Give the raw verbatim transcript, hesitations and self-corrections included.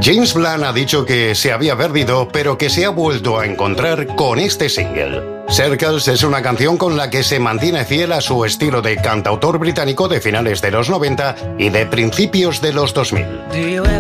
James Blunt ha dicho que se había perdido, pero que se ha vuelto a encontrar con este single. Circles es una canción con la que se mantiene fiel a su estilo de cantautor británico de finales de los noventa y de principios de los dos mil.